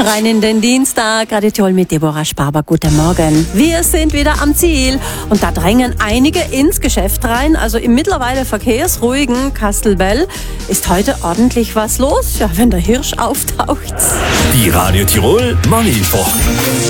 Rein in den Dienstag, Radio Tirol mit Deborah Sparber. Guten Morgen. Wir sind wieder am Ziel und da drängen einige ins Geschäft rein. Also im mittlerweile verkehrsruhigen Kastelbell ist heute ordentlich was los. Ja, wenn der Hirsch auftaucht. Die Radio Tirol Money Woche.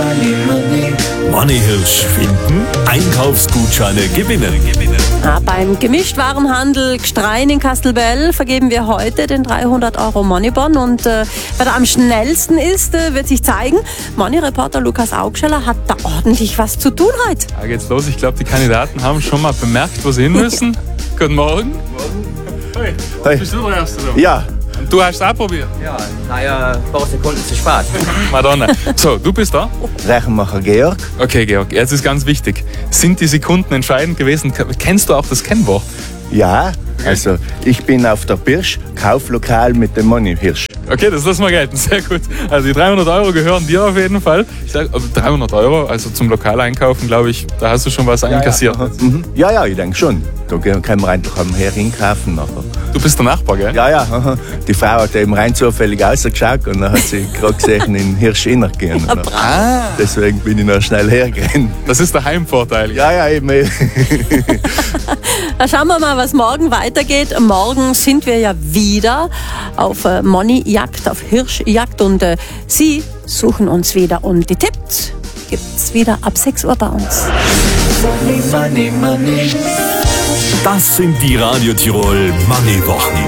Money Hirsch finden, Einkaufsgutscheine gewinnen. Ja, beim Gemischtwarenhandel Gstrein in Kastelbell vergeben wir heute den 300 € Moneybon und wer da am schnellsten ist, wird sich zeigen. Money-Reporter Lukas Augscheller hat da ordentlich was zu tun heute. Da geht's los. Ich glaube, die Kandidaten haben schon mal bemerkt, wo sie hin müssen. Guten Morgen. Hey. Hey. Bist du der Erste? Da? Ja. Und du hast es auch probiert? Ja, naja, ein paar Sekunden zu spät. Madonna. So, du bist da? Rechenmacher Georg. Okay, Georg, jetzt ist ganz wichtig. Sind die Sekunden entscheidend gewesen? Kennst du auch das Kennwort? Ja, also ich bin auf der Pirsch, Kauflokal mit dem Money-Hirsch. Okay, das lassen wir gelten. Sehr gut. Also die 300 € gehören dir auf jeden Fall. Ich sage, 300 €, also zum Lokaleinkaufen, glaube ich, da hast du schon was einkassiert. Ja, ich denke schon. Da können wir einfach am Hering kaufen nachher. Du bist der Nachbar, gell? Ja. Die Frau hat eben rein zufällig rausgeschaut und dann hat sie gerade gesehen, in den Hirsch reingehen. Deswegen bin ich noch schnell hergegangen. Das ist der Heimvorteil. Ja, eben. Da schauen wir mal, was morgen weitergeht. Morgen sind wir ja wieder auf Money-Jagd, auf Hirschjagd und Sie suchen uns wieder und die Tipps gibt's wieder ab 6 Uhr bei uns. Money. Das sind die Radio Tirol Money Wochen.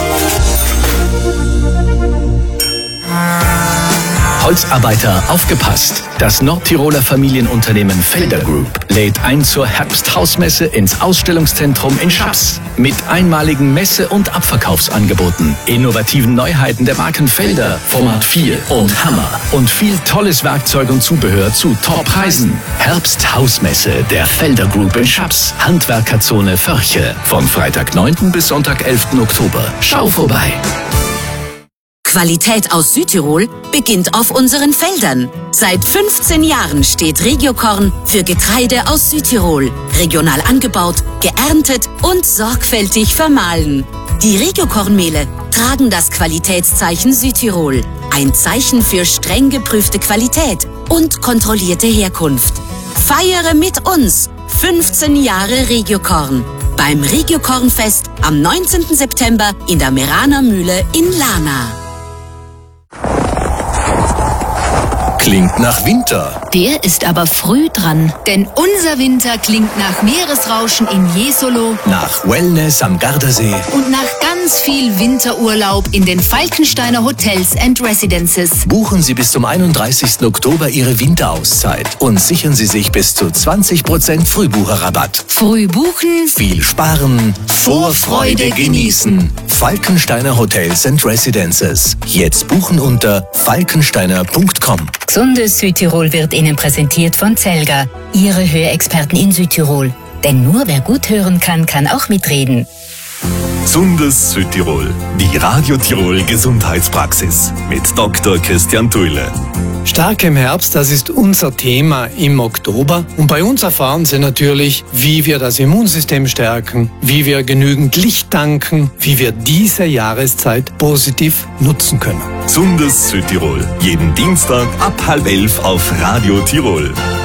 Holzarbeiter, aufgepasst! Das Nordtiroler Familienunternehmen Felder Group lädt ein zur Herbsthausmesse ins Ausstellungszentrum in Schaps. Mit einmaligen Messe- und Abverkaufsangeboten, innovativen Neuheiten der Marken Felder, Format 4 und Hammer und viel tolles Werkzeug und Zubehör zu Top-Preisen. Herbsthausmesse der Felder Group in Schaps, Handwerkerzone Förche, von Freitag 9. bis Sonntag 11. Oktober. Schau vorbei! Qualität aus Südtirol beginnt auf unseren Feldern. Seit 15 Jahren steht Regiokorn für Getreide aus Südtirol. Regional angebaut, geerntet und sorgfältig vermahlen. Die Regiokornmehle tragen das Qualitätszeichen Südtirol. Ein Zeichen für streng geprüfte Qualität und kontrollierte Herkunft. Feiere mit uns 15 Jahre Regiokorn. Beim Regiokornfest am 19. September in der Meraner Mühle in Lana. Klingt nach Winter. Der ist aber früh dran, denn unser Winter klingt nach Meeresrauschen in Jesolo, Nach Wellness am Gardasee. und nach ganz viel Winterurlaub in den Falkensteiner Hotels and Residences. Buchen Sie bis zum 31. Oktober Ihre Winterauszeit und sichern Sie sich bis zu 20% Frühbucherrabatt. Früh buchen, Viel sparen, Vorfreude genießen. Falkensteiner Hotels and Residences. Jetzt buchen unter falkensteiner.com. Gesundes Südtirol wird Ihnen präsentiert von Zelga, Ihre Hörexperten in Südtirol. Denn nur wer gut hören kann, kann auch mitreden. Gesundes Südtirol. Die Radio Tirol Gesundheitspraxis mit Dr. Christian Thuile. Stark im Herbst, das ist unser Thema im Oktober. Und bei uns erfahren Sie natürlich, wie wir das Immunsystem stärken, wie wir genügend Licht tanken, wie wir diese Jahreszeit positiv nutzen können. Gesundes Südtirol. Jeden Dienstag ab 10:30 auf Radio Tirol.